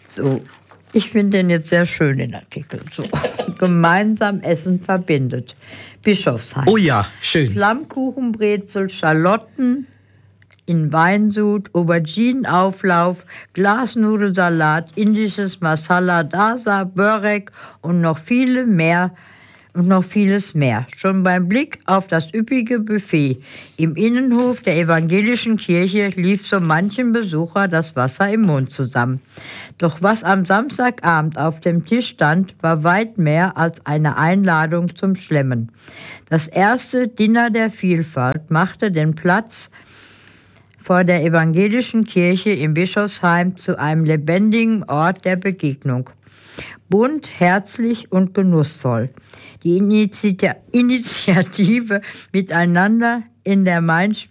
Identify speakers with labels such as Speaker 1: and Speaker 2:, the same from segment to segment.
Speaker 1: So, ich finde den jetzt sehr schön, den Artikel. So, gemeinsam Essen verbindet. Bischofsheim.
Speaker 2: Oh ja, schön.
Speaker 1: Flammkuchenbrezel, Schalotten in Weinsud, Auberginenauflauf, Glasnudelsalat, indisches Masala Dasa, Börek und noch vieles mehr. Schon beim Blick auf das üppige Buffet im Innenhof der evangelischen Kirche lief so manchem Besucher das Wasser im Mund zusammen. Doch was am Samstagabend auf dem Tisch stand, war weit mehr als eine Einladung zum Schlemmen. Das erste Dinner der Vielfalt machte den Platz vor der evangelischen Kirche im Bischofsheim zu einem lebendigen Ort der Begegnung. Bunt, herzlich und genussvoll. Die Initiative Miteinander in der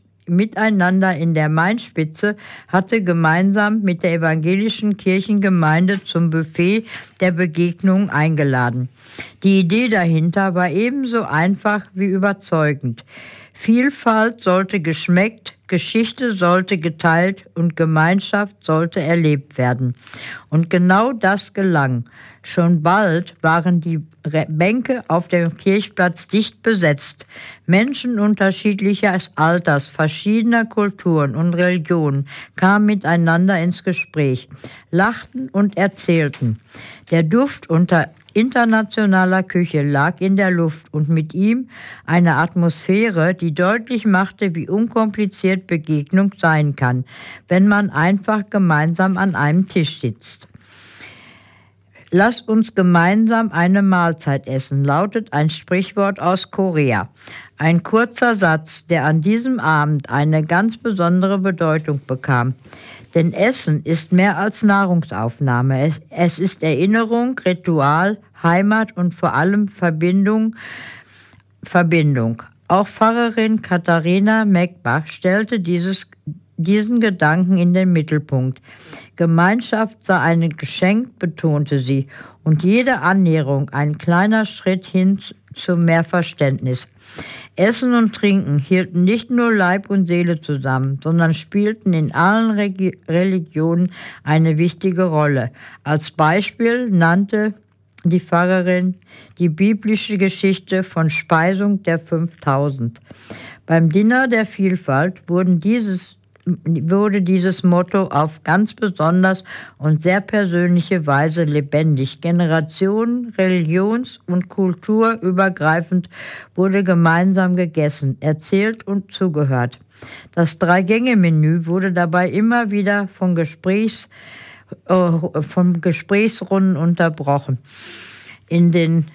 Speaker 1: Mainspitze hatte gemeinsam mit der evangelischen Kirchengemeinde zum Buffet der Begegnung eingeladen. Die Idee dahinter war ebenso einfach wie überzeugend. Vielfalt sollte geschmeckt, Geschichte sollte geteilt und Gemeinschaft sollte erlebt werden. Und genau das gelang. Schon bald waren die Bänke auf dem Kirchplatz dicht besetzt. Menschen unterschiedlicher Alters, verschiedener Kulturen und Religionen kamen miteinander ins Gespräch, lachten und erzählten. Der Duft unter internationaler Küche lag in der Luft und mit ihm eine Atmosphäre, die deutlich machte, wie unkompliziert Begegnung sein kann, wenn man einfach gemeinsam an einem Tisch sitzt. Lass uns gemeinsam eine Mahlzeit essen, lautet ein Sprichwort aus Korea. Ein kurzer Satz, der an diesem Abend eine ganz besondere Bedeutung bekam. Denn Essen ist mehr als Nahrungsaufnahme. Es ist Erinnerung, Ritual, Heimat und vor allem Verbindung. Auch Pfarrerin Katharina Meckbach stellte diesen Gedanken in den Mittelpunkt. Gemeinschaft sei ein Geschenk, betonte sie, und jede Annäherung ein kleiner Schritt hin zu mehr Verständnis. Essen und Trinken hielten nicht nur Leib und Seele zusammen, sondern spielten in allen Religionen eine wichtige Rolle. Als Beispiel nannte die Pfarrerin die biblische Geschichte von Speisung der 5000. Beim Dinner der Vielfalt wurde dieses Motto auf ganz besonders und sehr persönliche Weise lebendig. Generationen, religions- und kulturübergreifend wurde gemeinsam gegessen, erzählt und zugehört. Das 3-Gänge-Menü wurde dabei immer wieder von Gesprächsrunden unterbrochen, in denen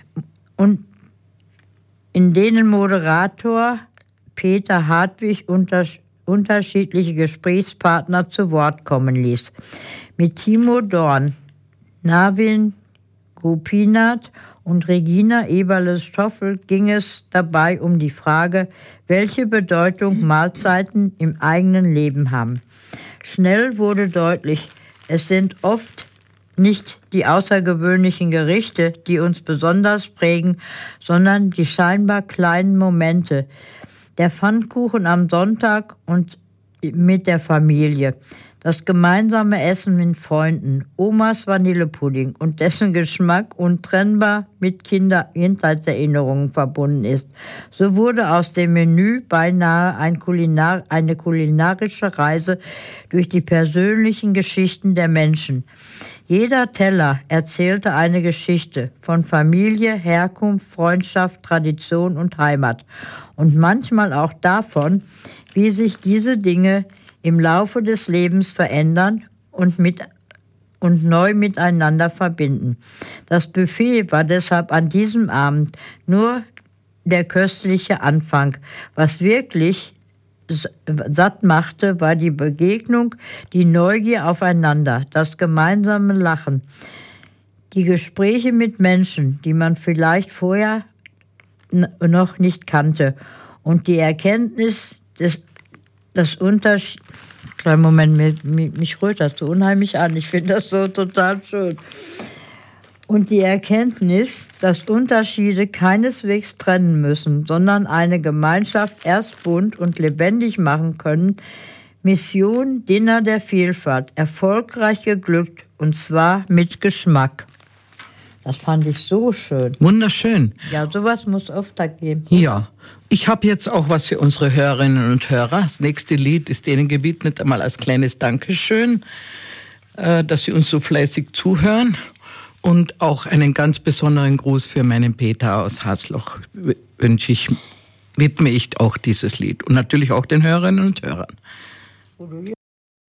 Speaker 1: Moderator Peter Hartwig unterschiedliche Gesprächspartner zu Wort kommen ließ. Mit Timo Dorn, Navin Gopinath und Regina Eberle-Stoffel ging es dabei um die Frage, welche Bedeutung Mahlzeiten im eigenen Leben haben. Schnell wurde deutlich, es sind oft nicht die außergewöhnlichen Gerichte, die uns besonders prägen, sondern die scheinbar kleinen Momente. Der Pfannkuchen am Sonntag und mit der Familie, das gemeinsame Essen mit Freunden, Omas Vanillepudding und dessen Geschmack untrennbar mit Kindheitserinnerungen verbunden ist. So wurde aus dem Menü beinahe eine kulinarische Reise durch die persönlichen Geschichten der Menschen. Jeder Teller erzählte eine Geschichte von Familie, Herkunft, Freundschaft, Tradition und Heimat und manchmal auch davon, wie sich diese Dinge im Laufe des Lebens verändern und neu miteinander verbinden. Das Buffet war deshalb an diesem Abend nur der köstliche Anfang. Was wirklich satt machte, war die Begegnung, die Neugier aufeinander, das gemeinsame Lachen, die Gespräche mit Menschen, die man vielleicht vorher noch nicht kannte, und die Erkenntnis das Unterschied. Kleinen Moment, mich rührt das so unheimlich an. Ich finde das so total schön. Und die Erkenntnis, dass Unterschiede keineswegs trennen müssen, sondern eine Gemeinschaft erst bunt und lebendig machen können. Mission Dinner der Vielfalt, erfolgreich geglückt und zwar mit Geschmack. Das fand ich so schön.
Speaker 2: Wunderschön.
Speaker 1: Ja, sowas muss öfter geben.
Speaker 2: Ja, ich habe jetzt auch was für unsere Hörerinnen und Hörer. Das nächste Lied ist denen gewidmet, einmal als kleines Dankeschön, dass sie uns so fleißig zuhören. Und auch einen ganz besonderen Gruß für meinen Peter aus Hasloch widme ich auch dieses Lied. Und natürlich auch den Hörerinnen und Hörern.